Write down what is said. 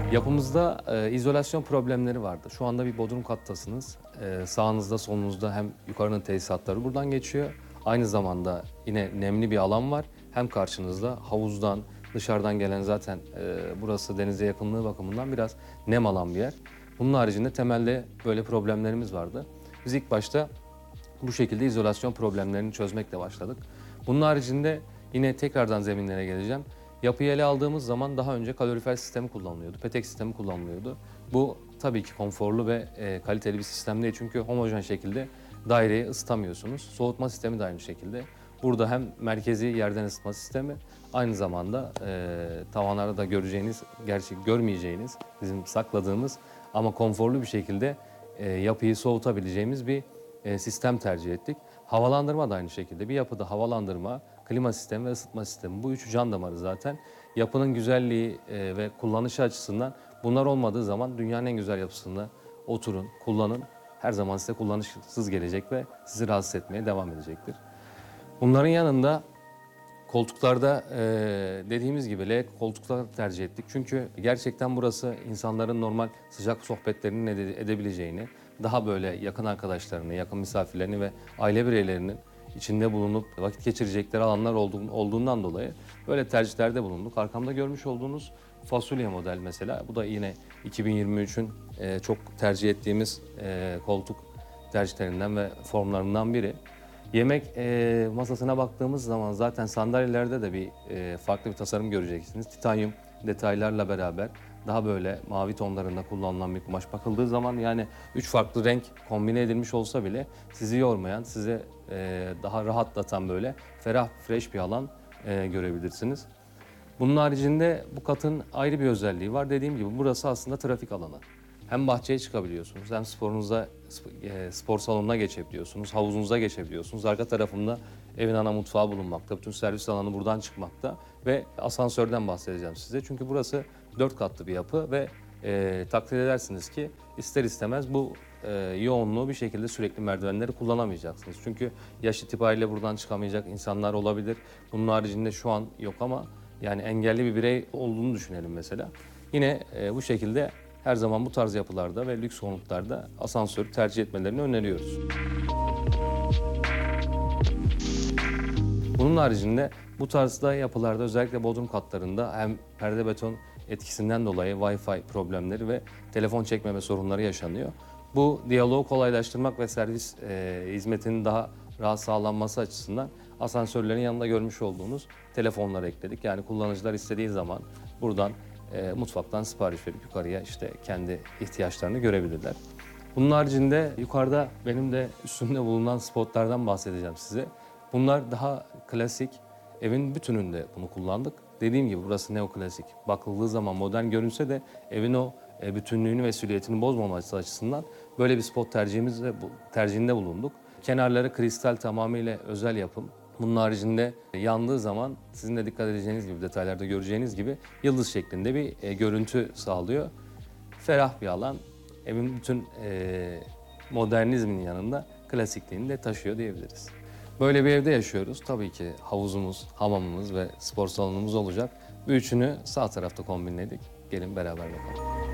Yapımızda izolasyon problemleri vardı. Şu anda bir bodrum kattasınız. Sağınızda, solunuzda hem yukarının tesisatları buradan geçiyor. Aynı zamanda yine nemli bir alan var. Hem karşınızda havuzdan, dışarıdan gelen zaten burası denize yakınlığı bakımından biraz nem alan bir yer. Bunun haricinde temelde böyle problemlerimiz vardı. Biz ilk başta bu şekilde izolasyon problemlerini çözmekle başladık. Bunun haricinde yine tekrardan zeminlere geleceğim. Yapıyı ele aldığımız zaman daha önce kalorifer sistemi kullanılıyordu, petek sistemi kullanılıyordu. Bu tabii ki konforlu ve kaliteli bir sistem değil çünkü homojen şekilde daireyi ısıtamıyorsunuz. Soğutma sistemi de aynı şekilde. Burada hem merkezi yerden ısıtma sistemi, aynı zamanda tavanlarda da göreceğiniz, gerçi görmeyeceğiniz, bizim sakladığımız ama konforlu bir şekilde yapıyı soğutabileceğimiz bir sistem tercih ettik. Havalandırma da aynı şekilde. Bir yapıda havalandırma, klima sistemi ve ısıtma sistemi. Bu üçü can damarı zaten. Yapının güzelliği ve kullanışı açısından bunlar olmadığı zaman dünyanın en güzel yapısında oturun, kullanın. Her zaman size kullanışsız gelecek ve sizi rahatsız etmeye devam edecektir. Bunların yanında koltuklarda dediğimiz gibi L koltuklar tercih ettik. Çünkü gerçekten burası insanların normal sıcak sohbetlerinin edebileceğini, daha böyle yakın arkadaşlarını, yakın misafirlerini ve aile bireylerinin içinde bulunup vakit geçirecekleri alanlar olduğundan dolayı böyle tercihlerde bulunduk. Arkamda görmüş olduğunuz fasulye model mesela. Bu da yine 2023'ün çok tercih ettiğimiz koltuk tercihlerinden ve formlarından biri. Yemek masasına baktığımız zaman zaten sandalyelerde de bir farklı bir tasarım göreceksiniz. Titanyum detaylarla beraber daha böyle mavi tonlarında kullanılan bir kumaş bakıldığı zaman yani 3 farklı renk kombine edilmiş olsa bile sizi yormayan, size daha rahatlatan böyle ferah, fresh bir alan görebilirsiniz. Bunun haricinde bu katın ayrı bir özelliği var. Dediğim gibi burası aslında trafik alanı. Hem bahçeye çıkabiliyorsunuz, hem spor salonuna geçebiliyorsunuz, havuzunuza geçebiliyorsunuz. Arka tarafında evin ana mutfağı bulunmakta, bütün servis alanı buradan çıkmakta ve asansörden bahsedeceğim size. Çünkü burası 4 katlı bir yapı ve takdir edersiniz ki ister istemez bu yoğunluğu bir şekilde sürekli merdivenleri kullanamayacaksınız. Çünkü yaş itibariyle buradan çıkamayacak insanlar olabilir. Bunun haricinde şu an yok ama yani engelli bir birey olduğunu düşünelim mesela. Yine bu şekilde her zaman bu tarz yapılarda ve lüks konutlarda asansörü tercih etmelerini öneriyoruz. Bunun haricinde bu tarzda yapılarda özellikle bodrum katlarında hem perde beton etkisinden dolayı Wi-Fi problemleri ve telefon çekmeme sorunları yaşanıyor. Bu diyaloğu kolaylaştırmak ve servis hizmetinin daha rahat sağlanması açısından asansörlerin yanında görmüş olduğunuz telefonları ekledik. Yani kullanıcılar istediği zaman buradan mutfaktan sipariş verip yukarıya işte kendi ihtiyaçlarını görebilirler. Bunun haricinde yukarıda benim de üstünde bulunan spotlardan bahsedeceğim size. Bunlar daha klasik, evin bütününde bunu kullandık. Dediğim gibi burası neoklasik. Bakıldığı zaman modern görünse de evin o bütünlüğünü ve silüetini bozmaması açısından böyle bir spot tercihinde bulunduk. Kenarları kristal, tamamıyla özel yapım. Bunun haricinde yandığı zaman sizin de dikkat edeceğiniz gibi, detaylarda göreceğiniz gibi yıldız şeklinde bir görüntü sağlıyor. Ferah bir alan, evin bütün modernizmin yanında klasikliğini de taşıyor diyebiliriz. Böyle bir evde yaşıyoruz. Tabii ki havuzumuz, hamamımız ve spor salonumuz olacak. Bu üçünü sağ tarafta kombinledik. Gelin beraber bakalım.